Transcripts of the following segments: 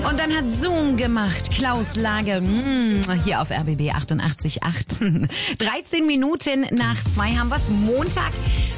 Und dann hat Zoom gemacht. Klaus Lage hier auf RBB 88.8. 13 Minuten nach 2 haben wir's. Montag,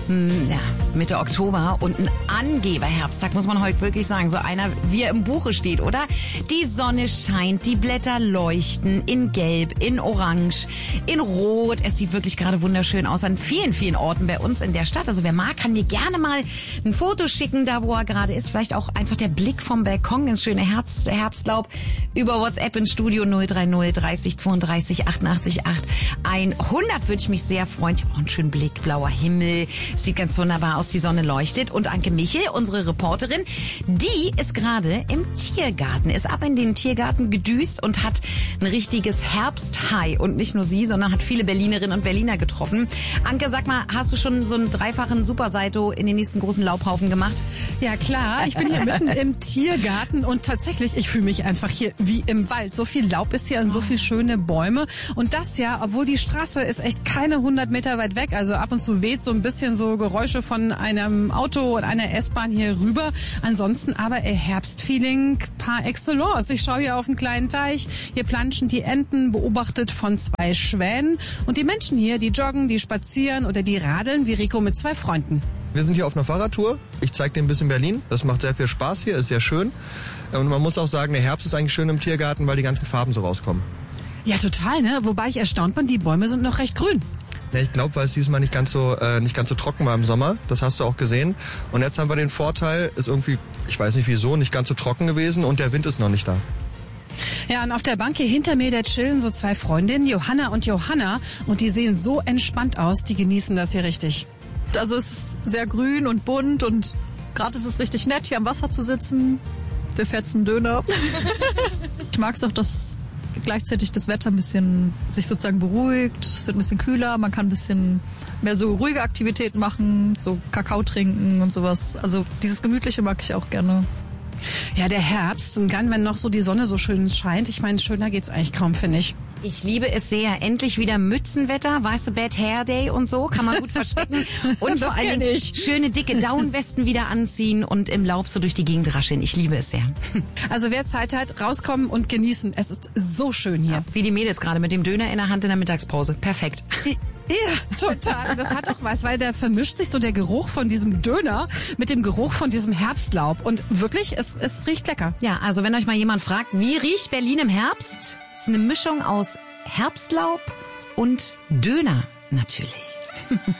Mitte Oktober und ein Angeberherbsttag, muss man heute wirklich sagen. So einer, wie er im Buche steht, oder? Die Sonne scheint, die Blätter leuchten in Gelb, in Orange, in Rot. Es sieht wirklich gerade wunderschön aus an vielen, vielen Orten bei uns in der Stadt. Also wer mag, kann mir gerne mal ein Foto schicken, da wo er gerade ist. Vielleicht auch einfach der Blick vom Balkon ins schöne Herbstlaub über WhatsApp ins Studio 030 30 32 88 8 100 würde ich mich sehr freuen. Ich habe auch einen schönen Blick, blauer Himmel. Sieht ganz wunderbar aus, die Sonne leuchtet. Und Anke Michel, unsere Reporterin, die ist gerade im Tiergarten, ist ab in den Tiergarten gedüst und hat ein richtiges Herbsthigh. Und nicht nur sie, sondern hat viele Berlinerinnen und Berliner getroffen. Anke, sag mal, hast du schon so einen dreifachen Supersalto in den nächsten großen Laubhaufen gemacht? Ja klar, ich bin hier mitten im Tiergarten und tatsächlich, ich fühle mich einfach hier wie im Wald. So viel Laub ist hier und so viel schöne Bäume. Und das ja, obwohl die Straße ist echt keine 100 Meter weit weg. Also ab und zu weht so ein bisschen so Geräusche von einem Auto und einer S-Bahn hier rüber. Ansonsten aber Herbstfeeling par excellence. Ich schaue hier auf einen kleinen Teich. Hier planschen die Enten, beobachtet von 2 Schwänen. Und die Menschen hier, die joggen, die spazieren oder die radeln wie Rico mit 2 Freunden. Wir sind hier auf einer Fahrradtour. Ich zeige dir ein bisschen Berlin. Das macht sehr viel Spaß hier, ist sehr schön. Und man muss auch sagen, der Herbst ist eigentlich schön im Tiergarten, weil die ganzen Farben so rauskommen. Ja, total, ne? Wobei ich erstaunt bin, die Bäume sind noch recht grün. Ja, ich glaube, weil es diesmal nicht ganz so trocken war im Sommer. Das hast du auch gesehen. Und jetzt haben wir den Vorteil, ist irgendwie, ich weiß nicht wieso, nicht ganz so trocken gewesen und der Wind ist noch nicht da. Ja, und auf der Bank hier hinter mir, da chillen so 2 Freundinnen, Johanna und Johanna. Und die sehen so entspannt aus, die genießen das hier richtig. Also es ist sehr grün und bunt und gerade ist es richtig nett, hier am Wasser zu sitzen. Wir fetzen Döner. Ich mag es auch, dass gleichzeitig das Wetter ein bisschen sich sozusagen beruhigt. Es wird ein bisschen kühler, man kann ein bisschen mehr so ruhige Aktivitäten machen, so Kakao trinken und sowas. Also dieses Gemütliche mag ich auch gerne. Ja, der Herbst und dann, wenn noch so die Sonne so schön scheint. Ich meine, schöner geht's eigentlich kaum, finde ich. Ich liebe es sehr. Endlich wieder Mützenwetter, weißt du, Bad Hair Day und so, kann man gut verstecken. Und vor allen Dingen schöne dicke Daunenwesten wieder anziehen und im Laub so durch die Gegend rascheln. Ich liebe es sehr. Also wer Zeit hat, rauskommen und genießen. Es ist so schön hier. Ja, wie die Mädels gerade mit dem Döner in der Hand in der Mittagspause. Perfekt. Ja, total. Das hat auch was, weil da vermischt sich so der Geruch von diesem Döner mit dem Geruch von diesem Herbstlaub. Und wirklich, es riecht lecker. Ja, also wenn euch mal jemand fragt, wie riecht Berlin im Herbst? Ist eine Mischung aus Herbstlaub und Döner natürlich.